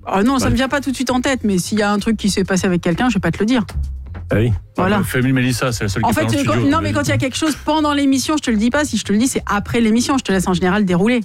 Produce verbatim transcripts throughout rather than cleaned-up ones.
Oh non, ça ne me vient pas tout de suite en tête, mais s'il y a un truc qui s'est passé avec quelqu'un, je vais pas te le dire. Ah oui. Voilà. Famille Mélissa, c'est la seule qui En est fait, pas dans le quand, studio. non, mais quand il y a quelque chose pendant l'émission, je te le dis pas. Si je te le dis, c'est après l'émission. Je te laisse en général dérouler.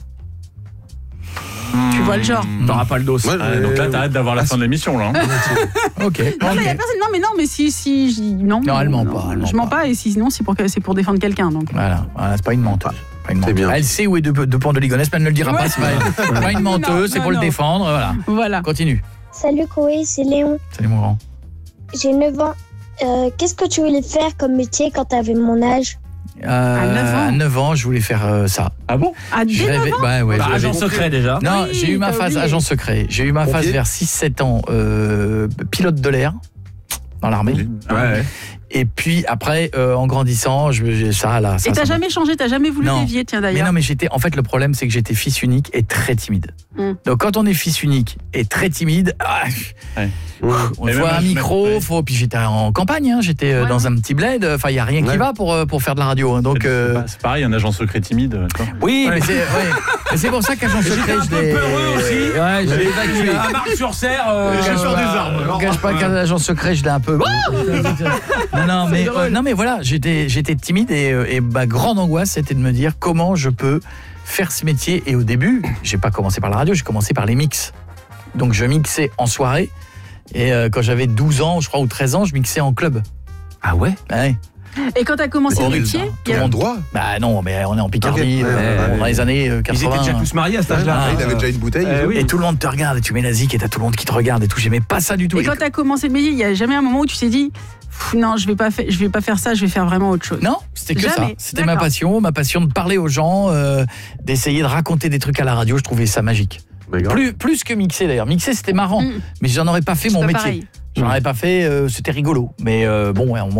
Mmh. Tu vois le genre. T'auras pas le dos. Ouais, ah, donc là, t'as hâte d'avoir la ah, fin de l'émission, là. Hein. Ok. Non, mais y a personne. Non, mais non, mais si, si, je... non. Non, elle ment pas. Elle je mens pas. pas, et sinon, c'est pour, c'est pour défendre quelqu'un. Donc. Voilà, voilà, c'est pas une menteuse. Pas une c'est bien. Elle sait où est de, de Pont de Ligonnès, mais elle ne le dira ouais. pas. C'est pas, pas une menteuse, non, c'est non, pour non. le défendre. Voilà. Voilà. Continue. Salut Koé, c'est Léon. Salut mon grand. J'ai neuf ans. Euh, qu'est-ce que tu voulais faire comme métier quand tu avais mon âge? Euh, à neuf ans. À neuf ans, je voulais faire euh, ça. Ah bon? À dès neuf ans bah, ouais, bah, agent secret déjà. Non, oui, j'ai eu ma phase oublié. agent secret. J'ai eu ma Pompier. phase vers six sept ans, euh, pilote de l'air dans l'armée. Oui. Ouais, ouais. Et puis après, euh, en grandissant, je, ça là. Ça, et t'as ça jamais va. changé, t'as jamais voulu non. dévier, tiens d'ailleurs. Mais non, mais j'étais. En fait, le problème, c'est que j'étais fils unique et très timide. Mm. Donc quand on est fils unique et très timide, ah, ouais. on et voit un micro, même, ouais. faut. Puis j'étais en campagne, hein, j'étais ouais. dans un petit bled. Enfin, il y a rien ouais. qui va pour pour faire de la radio. Hein, donc c'est, euh... c'est pareil, un agent secret timide. Quoi. Oui, ouais. mais c'est. Ouais. Mais c'est pour ça qu'agent secret, je l'ai. peureux aussi. Ouais, je l'ai évacué. À Marc-sur-Serre, euh, chasseur des armes. Je cache pas qu'un agent secret, je l'ai un peu. non, non, mais euh, non, mais voilà, j'étais j'étais timide et, et ma grande angoisse, c'était de me dire comment je peux faire ce métier. Et au début, j'ai pas commencé par la radio, j'ai commencé par les mix. Donc je mixais en soirée. Et euh, quand j'avais douze ans, je crois, ou treize ans, je mixais en club. Ah ouais? Ouais. Et quand t'as commencé le métier, tout le droit? Bah non, mais on est en Picardie, okay. euh, dans les années quatre-vingts. Ils étaient déjà tous mariés à cet âge-là. Ah, il avait déjà une bouteille. Euh, oui. Et tout le monde te regarde, et tu mets la zik, et t'as tout le monde qui te regarde, et tout. J'aimais pas ça du tout. Et, et quand t'as commencé le métier, il y a jamais un moment où tu t'es dit, non, je vais pas faire, je vais pas faire ça, je vais faire vraiment autre chose. Non, c'était que jamais. ça. C'était D'accord. ma passion, ma passion de parler aux gens, euh, d'essayer de raconter des trucs à la radio. Je trouvais ça magique. Plus, plus que mixer d'ailleurs. Mixer c'était marrant, mm. mais j'en aurais pas fait c'est mon pas métier. Pareil. J'en aurais pas fait, euh, c'était rigolo. Mais euh, bon, ouais, on